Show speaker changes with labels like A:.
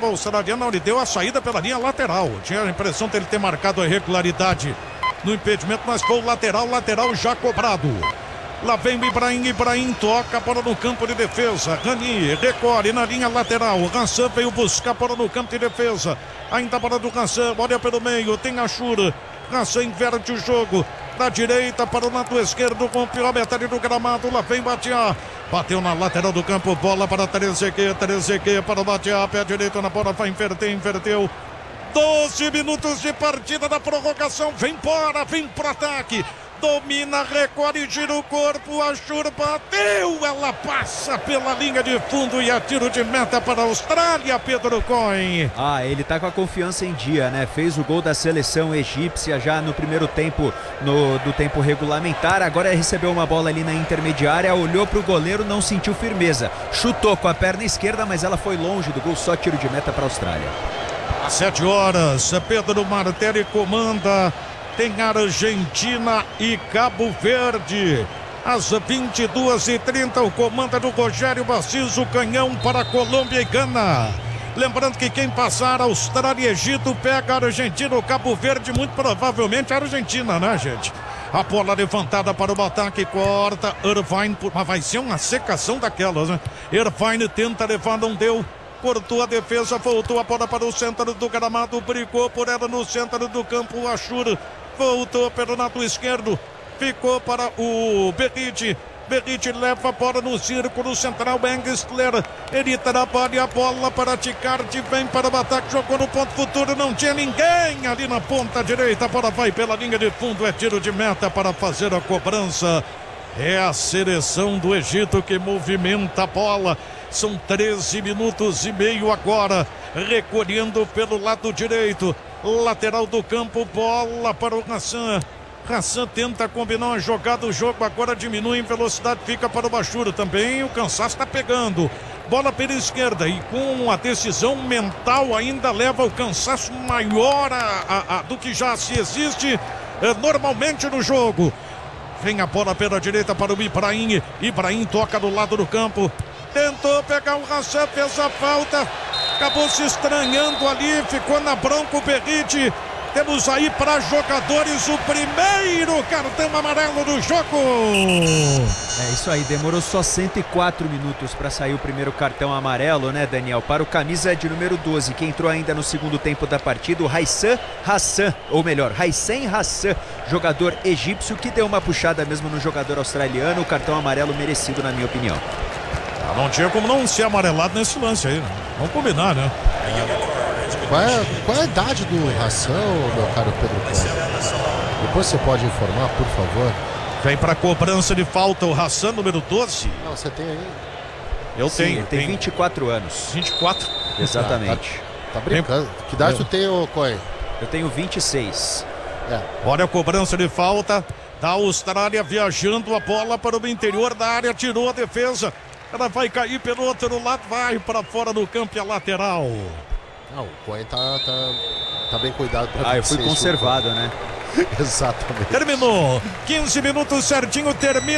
A: reserva australiano, ele deu a saída pela linha lateral. Tinha a impressão de ele ter marcado a irregularidade no impedimento, mas foi o lateral já cobrado. Lá vem o Ibrahim toca a bola no campo de defesa. Rani recolhe na linha lateral. Hassan veio buscar a bola no campo de defesa. Ainda a bola do Hassan, olha pelo meio, tem a Shura. Hassan inverte o jogo. Da direita para o lado esquerdo, rompiu a metade do gramado. Lá vem Batiá. Bateu na lateral do campo, bola para Trezeguet para o Batiá. Pé direito na bola, vai inverteu. 12 minutos de partida da prorrogação. Vem pro ataque. Domina, recolhe, gira o corpo, a Shur bateu, ela passa pela linha de fundo e a tiro de meta para a Austrália, Pedro Cohen.
B: Ele tá com a confiança em dia, né? Fez o gol da seleção egípcia já no primeiro tempo, do tempo regulamentar, agora recebeu uma bola ali na intermediária, olhou pro goleiro, não sentiu firmeza, chutou com a perna esquerda, mas ela foi longe do gol, só tiro de meta para a Austrália.
A: Às 7 horas, Pedro Martelli comanda. Tem Argentina e Cabo Verde. Às 22h30, o comando do Rogério Bassis, o canhão para Colômbia e Gana. Lembrando que quem passar Austrália e Egito pega a Argentina ou Cabo Verde, muito provavelmente a Argentina, né, gente? A bola levantada para o ataque, corta Irvine, mas vai ser uma secação daquelas, né? Irvine tenta levar, não deu. Cortou a defesa, voltou a bola para o centro do gramado, brigou por ela no centro do campo, o Ashur voltou pelo lado esquerdo, ficou para o Berrite. Berrite leva a bola no círculo central, Bengstler, ele trabalha a bola para Ticard, vem para o ataque, jogou no ponto futuro, não tinha ninguém ali na ponta direita, a bola vai pela linha de fundo, é tiro de meta para fazer a cobrança. É a seleção do Egito que movimenta a bola. São 13 minutos e meio agora. Recolhendo pelo lado direito. Lateral do campo, bola para o Hassan. Hassan tenta combinar uma jogada. O jogo agora diminui em velocidade. Fica para o Bachura também. O cansaço está pegando. Bola pela esquerda. E com a decisão mental ainda leva o cansaço maior do que já se existe normalmente no jogo. Vem a bola pela direita para o Ibrahim. Ibrahim toca do lado do campo. Tentou pegar o Hassan, fez a falta. Acabou se estranhando ali. Ficou na bronca o Berrite. Temos aí para jogadores o primeiro cartão amarelo do jogo.
B: É isso aí, demorou só 104 minutos para sair o primeiro cartão amarelo, né, Daniel? Para o camisa de número 12, que entrou ainda no segundo tempo da partida, o Haitham Hassan, ou melhor, Haitham Hassan, jogador egípcio que deu uma puxada mesmo no jogador australiano, o cartão amarelo merecido, na minha opinião.
A: Não tinha como não ser amarelado nesse lance aí, né? Vamos combinar, né?
C: Qual é a idade do Hassan, meu caro Pedro Cohen? Depois você pode informar, por favor.
A: Vem para cobrança de falta o Hassan, número 12.
C: Não, você tem aí?
A: Eu tenho.
B: Ele tem 24 anos.
A: 24?
B: Exatamente.
C: Tá brincando. Que idade tu tem, Cohen?
B: Eu tenho 26.
A: Olha a cobrança de falta da Austrália viajando a bola para o interior da área, tirou a defesa. Ela vai cair pelo outro lado, vai para fora do campo e a lateral.
C: Não, o Cohen tá bem cuidado para
B: eu fui conservado, né?
C: Exatamente.
A: Terminou. 15 minutos certinho, termina.